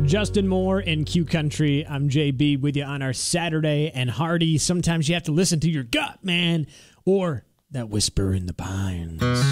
Justin Moore in Q Country. I'm JB with you on our Saturday. And Hardy, sometimes you have to listen to your gut, man, or that whisper in the pines.